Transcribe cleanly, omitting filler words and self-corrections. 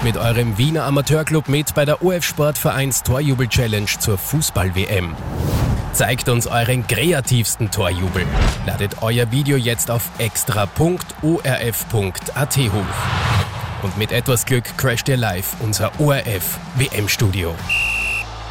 Macht mit eurem Wiener Amateurclub mit bei der OF Sportvereins Torjubel-Challenge zur Fußball-WM. Zeigt uns euren kreativsten Torjubel. Ladet euer Video jetzt auf extra.orf.at hoch. Und mit etwas Glück crasht ihr live unser ORF WM-Studio.